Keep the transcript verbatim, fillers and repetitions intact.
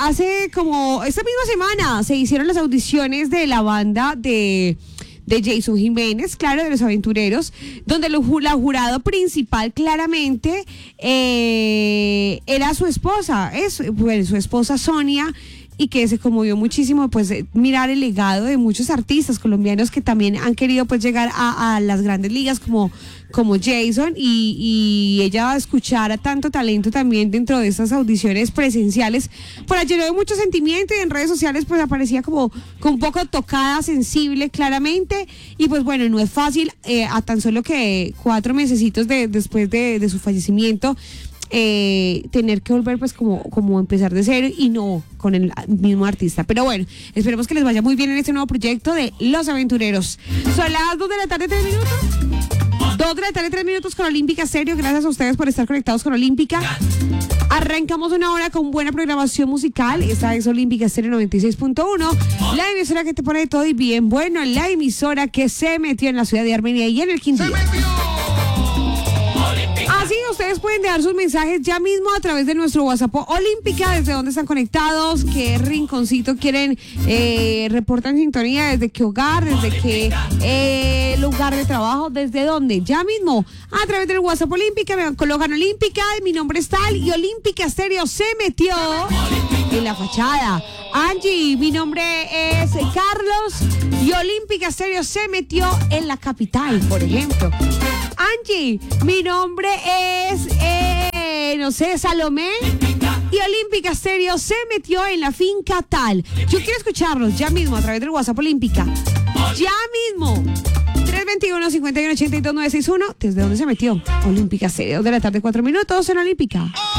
hace como esta misma semana se hicieron las audiciones de la banda de... de Jason Jiménez, claro, de Los Aventureros, donde lo, la jurado principal claramente eh, era su esposa, es, pues, su esposa Sonia, y que se conmovió muchísimo pues mirar el legado de muchos artistas colombianos que también han querido pues llegar a, a las grandes ligas como, como Jason, y, y ella escuchar a tanto talento también dentro de estas audiciones presenciales, pues la llenó de mucho sentimiento, y en redes sociales pues aparecía como, como un poco tocada, sensible claramente, y pues bueno, no es fácil eh, a tan solo que cuatro mesecitos de, después de, de su fallecimiento, Eh, tener que volver pues como, como empezar de cero y no con el mismo artista. Pero bueno, esperemos que les vaya muy bien en este nuevo proyecto de Los Aventureros. Son las dos de la tarde, tres minutos. dos de la tarde, tres minutos con Olímpica Stereo. Gracias a ustedes por estar conectados con Olímpica. Arrancamos una hora con buena programación musical. Esta es Olímpica Stereo noventa y seis punto uno. La emisora que te pone todo y bien bueno. La emisora que se metió en la ciudad de Armenia y en el Quindío. Así ustedes pueden dejar sus mensajes ya mismo a través de nuestro WhatsApp Olímpica, desde dónde están conectados, qué rinconcito quieren, eh, reportan sintonía, desde qué hogar, desde qué eh, lugar de trabajo, desde dónde, ya mismo a través del WhatsApp Olímpica, me colocan Olímpica, mi nombre es tal y Olímpica Stereo se metió en la fachada. Angie, mi nombre es Carlos y Olímpica Stereo se metió en la capital, por ejemplo. Angie, mi nombre es, eh, no sé, Salomé. Y Olímpica Stereo se metió en la finca tal. Yo quiero escucharlos ya mismo a través del WhatsApp Olímpica. Ya mismo. tres veintiuno, cincuenta y uno, ochenta y dos, nueve sesenta y uno. ¿Desde dónde se metió? Olímpica Stereo. De la tarde, cuatro minutos en Olímpica.